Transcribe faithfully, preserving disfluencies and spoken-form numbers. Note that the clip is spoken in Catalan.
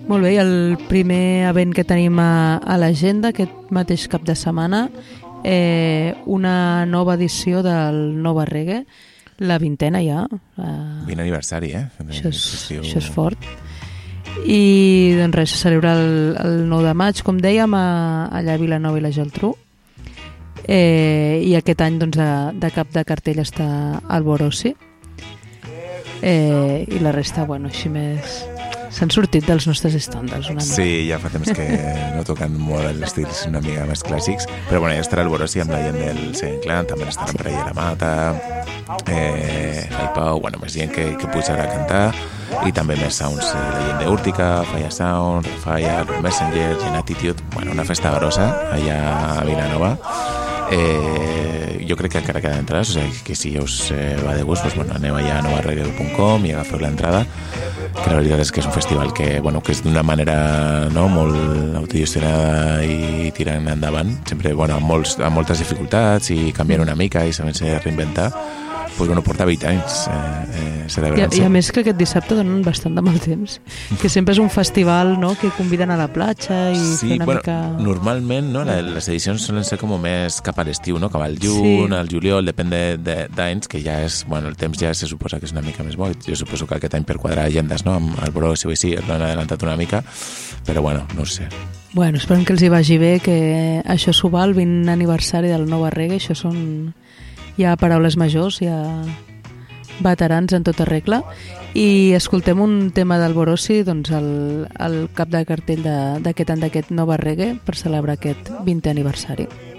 Molt bé, i el primer event que tenim a, a l'agenda aquest mateix cap de setmana, eh, una nova edició del Nova Reggae, la vintena ja. Eh, vint aniversari, eh? Això és, això és fort. I doncs res, se celebra el, el nou de maig, com dèiem, a, allà a Vilanova i la Geltrú. Eh, I aquest any doncs, de, de cap de cartell està Alborossi. Eh, I la resta, bueno, així més... S'han sortit dels nostres estàndards una mica. Sí, ja fa temps que no toquen molt els estils una mica més clàssics, però bueno, ja estarà Alborossi amb la gent del Second Clan, també estarà per allà la Mata, eh, Rai Pau, bueno, més gent que, que pujarà a cantar, i també més sounds, eh, la gent d'Úrtica, Falla Sound, Falla, Messenger, Gen Attitude, bueno, una festa grossa allà a Vilanova. Eh, jo crec que encara queden entrades, o sigui que si ja us eh, va de gust, doncs, bueno, aneu allà a novareggae punt com i agafeu l'entrada, que la veritat és que és un festival que, bueno, que és d'una manera, no, molt autogestionada i tirant endavant, sempre, bueno, amb, molts, amb moltes dificultats i canviant una mica i sabent-se reinventar. Pues, bueno, porta vint anys eh, eh, celebrant-se. I, I a més que aquest dissabte donen bastant de mal temps, que sempre és un festival, no?, que conviden a la platja i sí, fer una bueno, mica... normalment, no, la, les edicions solen ser com més cap a l'estiu, no?, cap al juny, sí. al juliol, depèn d'anys, que ja és, bueno, el temps ja se suposa que és una mica més bo. Jo suposo que aquest any per quadrar agendes, no?, amb el Borossi o així, l'han adelantat una mica, però bueno, no ho sé. Bueno, esperem que els hi vagi bé, que això s'ho va, el vint aniversari del Nova Reggae, això són... Hi ha paraules majors, hi ha veterans en tota regla, i escoltem un tema del Borossi, doncs el, el cap de cartell d'aquest any d'aquest Nova Reggae per celebrar aquest vintè aniversari.